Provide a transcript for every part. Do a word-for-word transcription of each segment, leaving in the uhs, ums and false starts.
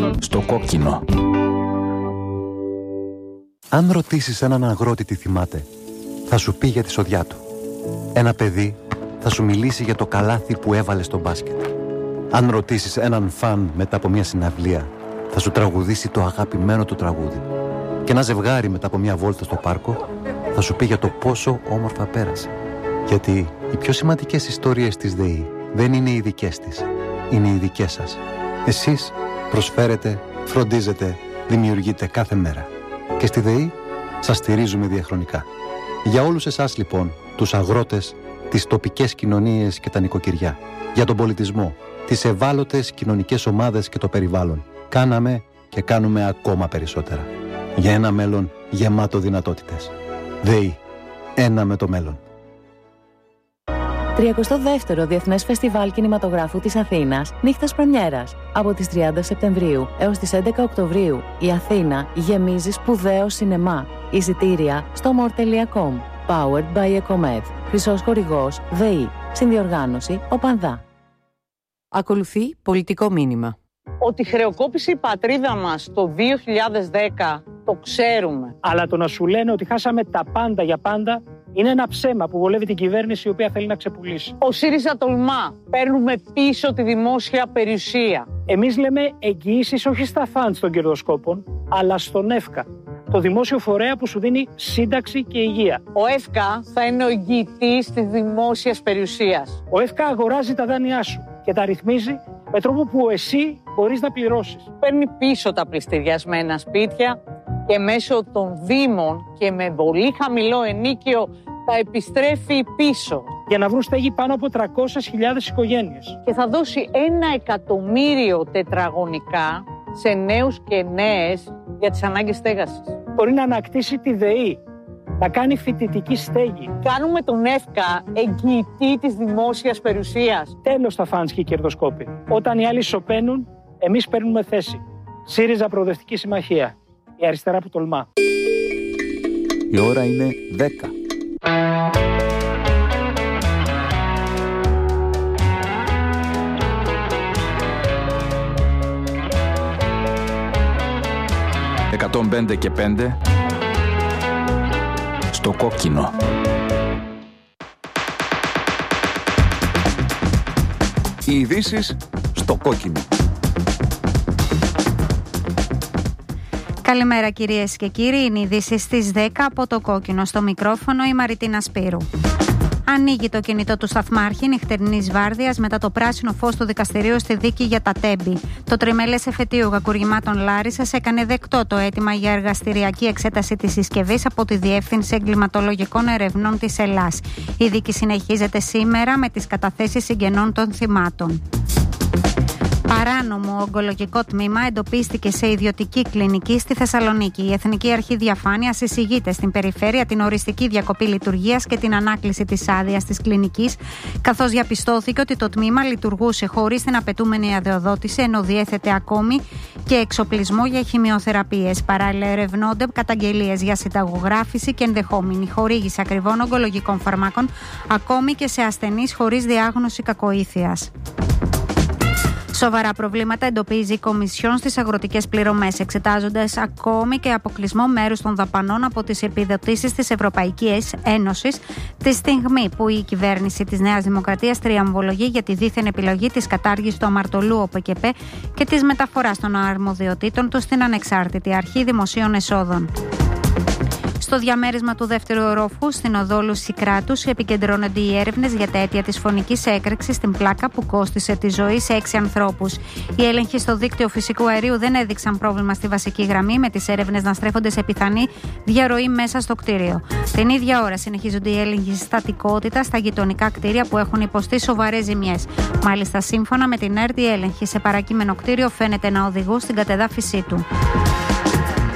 Στο κόκκινο. Αν ρωτήσεις έναν αγρότη τι θυμάται, θα σου πει για τη σοδιά του. Ένα παιδί θα σου μιλήσει για το καλάθι που έβαλε στο μπάσκετ. Αν ρωτήσεις έναν φαν μετά από μια συναυλία, θα σου τραγουδήσει το αγαπημένο του τραγούδι. Και ένα ζευγάρι μετά από μια βόλτα στο πάρκο θα σου πει για το πόσο όμορφα πέρασε. Γιατί οι πιο σημαντικές ιστορίες της ΔΕΗ δεν είναι οι δικές της, είναι οι δικές σας. Εσείς προσφέρετε, φροντίζετε, δημιουργείτε κάθε μέρα. Και στη ΔΕΗ σας στηρίζουμε διαχρονικά. Για όλους εσάς λοιπόν, τους αγρότες, τις τοπικές κοινωνίες και τα νοικοκυριά, για τον πολιτισμό, τις ευάλωτες κοινωνικές ομάδες και το περιβάλλον, κάναμε και κάνουμε ακόμα περισσότερα. Για ένα μέλλον γεμάτο δυνατότητες. ΔΕΗ. Ένα με το μέλλον. τριακοστό δεύτερο Διεθνές Φεστιβάλ Κινηματογράφου της Αθήνας, νύχτας πρεμιέρας. Από τις τριάντα Σεπτεμβρίου έως τις έντεκα Οκτωβρίου, η Αθήνα γεμίζει σπουδαίο σινεμά. Εισιτήρια στο more τελεία com. Powered by Ecomed. Χρυσός χορηγός ΔΕΗ. Συνδιοργάνωση ΟΠΑΝΔΑ. Ακολουθεί πολιτικό μήνυμα. Ότι χρεοκόπησε η πατρίδα μας το δύο χιλιάδες δέκα, το ξέρουμε. Αλλά το να σου λένε ότι χάσαμε τα πάντα για πάντα είναι ένα ψέμα που βολεύει την κυβέρνηση η οποία θέλει να ξεπουλήσει. Ο ΣΥΡΙΖΑ τολμά. Παίρνουμε πίσω τη δημόσια περιουσία. Εμείς λέμε εγγυήσεις όχι στα φαντς των κερδοσκόπων, αλλά στον ΕΦΚΑ. Το δημόσιο φορέα που σου δίνει σύνταξη και υγεία. Ο ΕΦΚΑ θα είναι ο εγγυητής της δημόσιας περιουσίας. Ο ΕΦΚΑ αγοράζει τα δάνειά σου και τα ρυθμίζει με τρόπο που εσύ μπορείς να πληρώσεις. Παίρνει πίσω τα πληστηριασμένα σπίτια και μέσω των δήμων και με πολύ χαμηλό ενίκιο τα επιστρέφει πίσω. Για να βρουν στέγη πάνω από τριακόσιες χιλιάδες οικογένειες. Και θα δώσει ένα εκατομμύριο τετραγωνικά σε νέους και νέες για τις ανάγκες στέγασης. Μπορεί να ανακτήσει τη ΔΕΗ, να κάνει φοιτητική στέγη. Κάνουμε τον ΕΦΚΑ εγγυητή της δημόσιας περιουσίας. Τέλος τα φαντς και οι κερδοσκόποι. Όταν οι άλλοι σωπαίνουν, εμείς παίρνουμε θέση. ΣΥΡΙΖΑ Προοδευτική Συμμαχία. Η αριστερά που τολμά. Η ώρα είναι δέκα. εκατόν πέντε και πέντε στο κόκκινο. Οι ειδήσεις στο κόκκινο. Καλημέρα κυρίες και κύριοι, είναι οι ειδήσεις στις δέκα από το κόκκινο. Στο μικρόφωνο η Μαριτίνα Σπύρου. Ανοίγει το κινητό του σταθμάρχη νυχτερινής βάρδιας μετά το πράσινο φως του δικαστηρίου στη δίκη για τα Τέμπη. Το τριμελές εφετείο κακουργημάτων Λάρισσας έκανε δεκτό το αίτημα για εργαστηριακή εξέταση της συσκευής από τη Διεύθυνση Εγκληματολογικών Ερευνών της Ελλάς. Η δίκη συνεχίζεται σήμερα με τις καταθέσεις συγγενών των θυμάτων. Παράνομο ογκολογικό τμήμα εντοπίστηκε σε ιδιωτική κλινική στη Θεσσαλονίκη. Η Εθνική Αρχή Διαφάνειας εισηγείται στην περιφέρεια την οριστική διακοπή λειτουργίας και την ανάκληση της άδειας της κλινικής, καθώς διαπιστώθηκε ότι το τμήμα λειτουργούσε χωρίς την απαιτούμενη αδειοδότηση, ενώ διέθετε ακόμη και εξοπλισμό για χημειοθεραπείες. Παράλληλα, ερευνώνται καταγγελίες για συνταγογράφηση και ενδεχόμενη χορήγηση ακριβών ογκολογικών φαρμάκων, ακόμη και σε ασθενείς χωρίς διάγνωση κακοήθειας. Σοβαρά προβλήματα εντοπίζει η Κομισιόν στις αγροτικές πληρωμές, εξετάζοντας ακόμη και αποκλεισμό μέρους των δαπανών από τις επιδοτήσεις της Ευρωπαϊκής Ένωσης, τη στιγμή που η κυβέρνηση της Νέας Δημοκρατίας τριαμβολογεί για τη δίθεν επιλογή της κατάργησης του αμαρτωλού ΟΠΕΚΕΠΕ και της μεταφοράς των αρμοδιοτήτων του στην Ανεξάρτητη Αρχή Δημοσίων Εσόδων. Στο διαμέρισμα του δεύτερου ορόφου στην οδό Λουσικράτους επικεντρώνονται οι έρευνες για τα αίτια της φωνικής έκρηξης στην πλάκα που κόστισε τη ζωή σε έξι ανθρώπους. Οι έλεγχοι στο δίκτυο φυσικού αερίου δεν έδειξαν πρόβλημα στη βασική γραμμή, με τις έρευνες να στρέφονται σε πιθανή διαρροή μέσα στο κτίριο. Την ίδια ώρα συνεχίζονται οι έλεγχοι στατικότητα στα γειτονικά κτίρια που έχουν υποστεί σοβαρές ζημιές. Μάλιστα, σύμφωνα με την ΕΡΤ, οι έλεγχοι σε παρακείμενο κτίριο φαίνεται να οδηγούν στην κατεδάφιση του.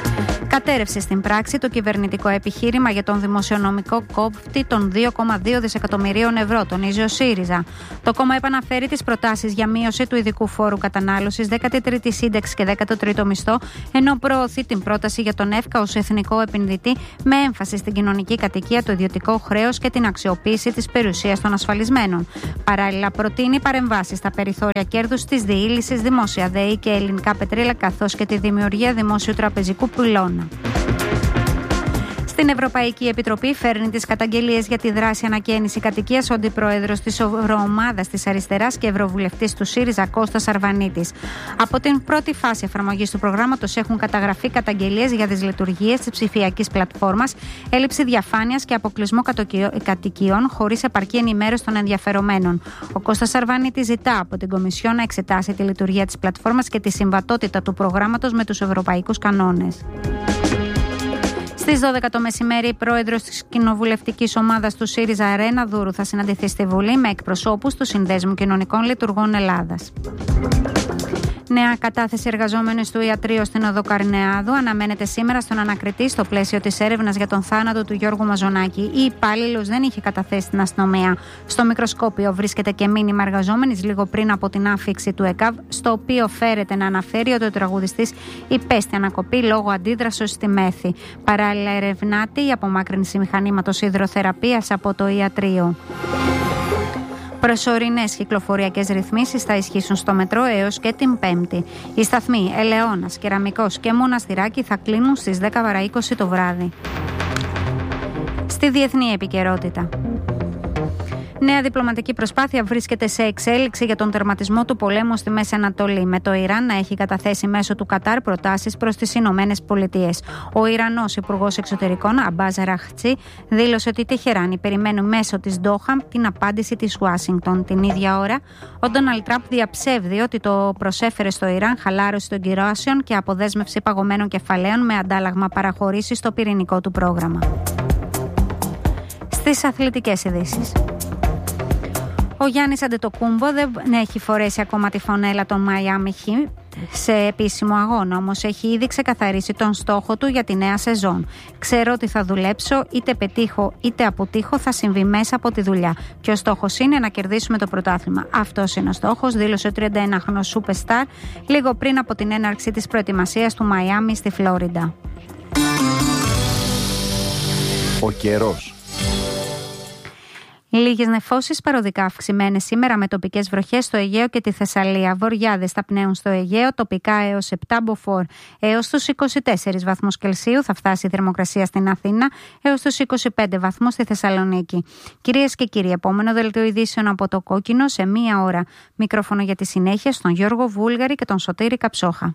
κατέρευσε στην πράξη το κυβερνητικό επιχείρημα για τον δημοσιονομικό κόφτη των δύο κόμμα δύο δισεκατομμυρίων ευρώ, τονίζει ο ΣΥΡΙΖΑ. Το κόμμα επαναφέρει τις προτάσεις για μείωση του ειδικού φόρου κατανάλωσης, δέκατη τρίτη σύνταξη και δέκατο τρίτο μισθό, ενώ προωθεί την πρόταση για τον ΕΦΚΑ ως εθνικό επενδυτή με έμφαση στην κοινωνική κατοικία, το ιδιωτικό χρέος και την αξιοποίηση της περιουσίας των ασφαλισμένων. Παράλληλα, προτείνει παρεμβάσεις στα περιθώρια κέρδους της διείλυσης, δημόσια ΔΕΗ και ελληνικά πετρέλαια, καθώς και τη δημιουργία δημόσιου τραπεζικού πυλώνα. Στην Ευρωπαϊκή Επιτροπή φέρνει τις καταγγελίες για τη δράση ανακαίνιση κατοικίας ο αντιπρόεδρος της Ευρωομάδας της Αριστεράς και ευρωβουλευτής του ΣΥΡΙΖΑ Κώστας Αρβανίτης. Από την πρώτη φάση εφαρμογής του προγράμματος έχουν καταγραφεί καταγγελίες για δυσλειτουργίες της ψηφιακής πλατφόρμας, έλλειψη διαφάνειας και αποκλεισμό κατοικιών χωρίς επαρκή ενημέρωση των ενδιαφερομένων. Ο Κώστας Αρβανίτης ζητά από την Κομισιόν να εξετάσει τη λειτουργία της πλατφόρμας και τη συμβατότητα του προγράμματος με τους ευρωπαϊκούς κανόνες. Στις δώδεκα το μεσημέρι, η πρόεδρος της κοινοβουλευτικής ομάδας του ΣΥΡΙΖΑ, Ρένα Δούρου, θα συναντηθεί στη Βουλή με εκπροσώπους του Συνδέσμου Κοινωνικών Λειτουργών Ελλάδας. Νέα κατάθεση εργαζόμενου του ιατρείου στην οδό Καρνεάδου αναμένεται σήμερα στον ανακριτή στο πλαίσιο της έρευνας για τον θάνατο του Γιώργου Μαζονάκη. Η υπάλληλος δεν είχε καταθέσει στην αστυνομία. Στο μικροσκόπιο βρίσκεται και μήνυμα εργαζόμενης λίγο πριν από την άφιξη του ΕΚΑΒ, στο οποίο φέρεται να αναφέρει ότι ο τραγουδιστής υπέστη ανακοπή λόγω αντίδρασης στη μέθη. Παράλληλα, ερευνάται η απομάκρυνση μηχανήματος υδροθεραπείας από το ιατρείο. Προσωρινές κυκλοφοριακές ρυθμίσεις θα ισχύσουν στο μετρό έως και την Πέμπτη. Οι σταθμοί Ελαιώνας, Κεραμικός και Μοναστηράκη θα κλείνουν στις δέκα παρά είκοσι το βράδυ. Στη διεθνή επικαιρότητα. Νέα διπλωματική προσπάθεια βρίσκεται σε εξέλιξη για τον τερματισμό του πολέμου στη Μέση Ανατολή, με το Ιράν να έχει καταθέσει μέσω του Κατάρ προτάσεις προς τις Ηνωμένες Πολιτείες. Ο Ιρανός Υπουργός Εξωτερικών, Αμπάζ Αραχτσί, δήλωσε ότι η Τεχεράνη περιμένει μέσω της Ντόχα την απάντηση της Ουάσιγκτον. Την ίδια ώρα, ο Ντόναλντ Τραμπ διαψεύδει ότι το προσέφερε στο Ιράν χαλάρωση των κυρώσεων και αποδέσμευση παγωμένων κεφαλαίων με αντάλλαγμα παραχωρήσει στο πυρηνικό του πρόγραμμα. Στις αθλητικές ειδήσεις. Ο Γιάννης Αντετοκούμπο δεν έχει φορέσει ακόμα τη φανέλα των Miami Heat σε επίσημο αγώνα, όμως έχει ήδη ξεκαθαρίσει τον στόχο του για τη νέα σεζόν. Ξέρω ότι θα δουλέψω, είτε πετύχω είτε αποτύχω, θα συμβεί μέσα από τη δουλειά. Και ο στόχος είναι να κερδίσουμε το πρωτάθλημα. Αυτός είναι ο στόχος, δήλωσε ο τριανταενάχρονος Superstar λίγο πριν από την έναρξη της προετοιμασίας του Μαϊάμι στη Φλόριντα. Ο καιρός. Λίγες νεφώσεις παροδικά αυξημένες σήμερα με τοπικές βροχές στο Αιγαίο και τη Θεσσαλία. Βοριάδες θα πνέουν στο Αιγαίο, τοπικά έως επτά μποφόρ. Έως τους είκοσι τέσσερις βαθμούς Κελσίου θα φτάσει η θερμοκρασία στην Αθήνα, έως τους είκοσι πέντε βαθμούς στη Θεσσαλονίκη. Κυρίες και κύριοι, επόμενο δελτίο ειδήσεων από το Κόκκινο σε μία ώρα. Μικρόφωνο για τη συνέχεια στον Γιώργο Βούλγαρη και τον Σωτήρη Καψόχα.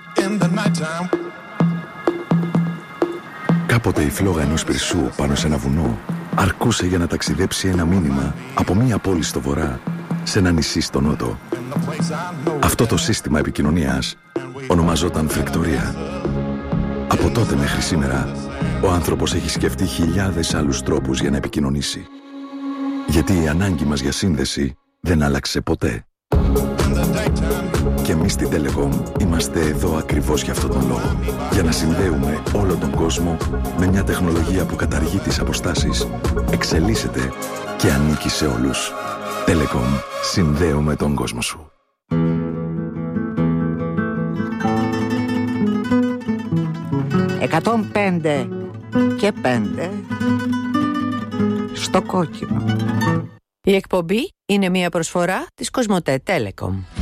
Κάποτε η φλόγα ενός πυρσού πάνω σε ένα βουνό αρκούσε για να ταξιδέψει ένα μήνυμα από μία πόλη στο βορρά σε ένα νησί στο νότο. Αυτό το σύστημα επικοινωνίας ονομαζόταν φρικτορία. Από τότε μέχρι σήμερα, ο άνθρωπος έχει σκεφτεί χιλιάδες άλλους τρόπους για να επικοινωνήσει. Γιατί η ανάγκη μας για σύνδεση δεν άλλαξε ποτέ. Και εμείς στην Telecom είμαστε εδώ ακριβώς για αυτόν τον λόγο. Για να συνδέουμε όλο τον κόσμο με μια τεχνολογία που καταργεί τις αποστάσεις, εξελίσσεται και ανήκει σε όλους. Telecom. Συνδέουμε τον κόσμο σου. εκατόν πέντε και πέντε στο Κόκκινο. Η εκπομπή είναι μια προσφορά της Κοσμοτέ Telecom.